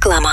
Реклама.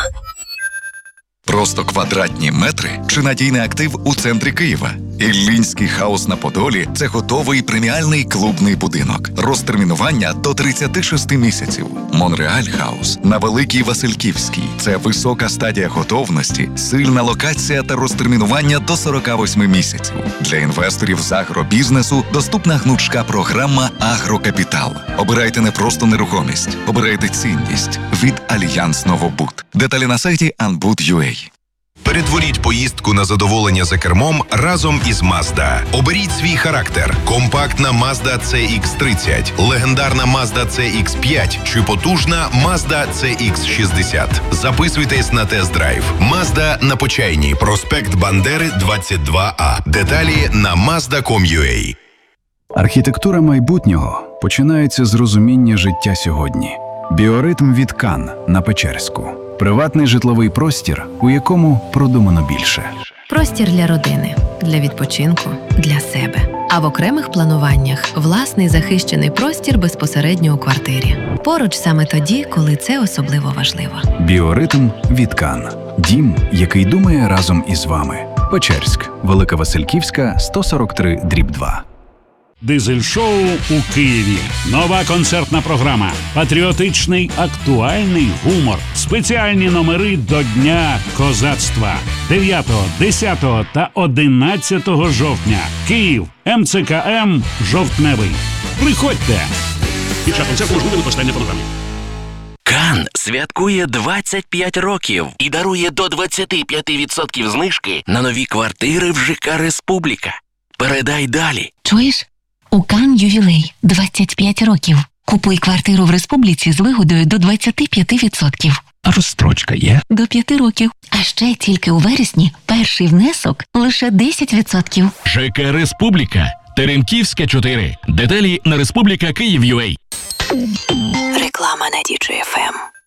Просто квадратні метри чи надійний актив у центрі Києва? Іллінський хаус на Подолі – це готовий преміальний клубний будинок. Розтермінування до 36 місяців. Монреаль хаус на Великій Васильківській – це висока стадія готовності, сильна локація та розтермінування до 48 місяців. Для інвесторів з агробізнесу доступна гнучка програма «Агрокапітал». Обирайте не просто нерухомість, обирайте цінність від Альянс Новобуд. Деталі на сайті anbud.ua. Перетворіть поїздку на задоволення за кермом разом із Mazda. Оберіть свій характер. Компактна Mazda CX-30, легендарна Mazda CX-5 чи потужна Mazda CX-60. Записуйтесь на тест-драйв. Mazda на Почайній, проспект Бандери, 22А. Деталі на mazda.com.ua. Архітектура майбутнього починається з розуміння життя сьогодні. Біоритм від Кан на Печерську. Приватний житловий простір, у якому продумано більше. Простір для родини, для відпочинку, для себе. А в окремих плануваннях – власний захищений простір безпосередньо у квартирі. Поруч саме тоді, коли це особливо важливо. Біоритм від Кан. Дім, який думає разом із вами. Печерськ. Велика Васильківська, 143/2. Дизель-шоу у Києві. Нова концертна програма. Патріотичний, актуальний гумор. Спеціальні номери до Дня козацтва. 9, 10 та 11 жовтня. Київ. МЦКМ «Жовтневий». Приходьте! Більше концерту можливо використання фонограми. Кан святкує 25 років і дарує до 25% знижки на нові квартири в ЖК «Республіка». Передай далі. Чуєш? У Кан ювілей 25 років. Купуй квартиру в Республіці з вигодою до 25%. А розстрочка є? До 5 років. А ще тільки у вересні перший внесок лише 10%. ЖК «Республіка». Теремківська, 4. Деталі на Республіка Київ.ua. Реклама на DJ FM.